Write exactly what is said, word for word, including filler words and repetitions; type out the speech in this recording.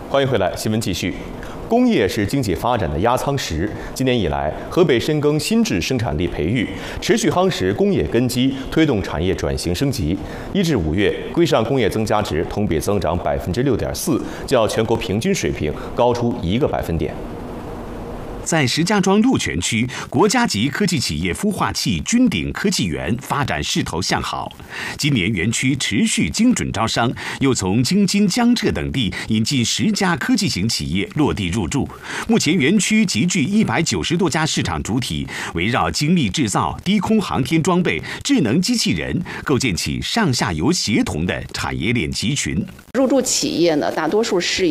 欢迎回来，新闻继续。工业是经济发展的压舱石。今年以来，河北深耕新质生产力培育，持续夯实工业根基，推动产业转型升级。一至五月，规上工业增加值同比增长百分之六点四，较全国平均水平高出一个百分点。 在石家庄鹿泉区，国家级科技企业孵化器君鼎科技园发展势头向好。今年园区持续精准招商，又从京津、江浙等地引进十家科技型企业落地入驻。目前园区集聚一百九十多家市场主体，围绕精密制造、低空航天装备、智能机器人，构建起上下游协同的产业链集群。 入驻企业呢，大多数是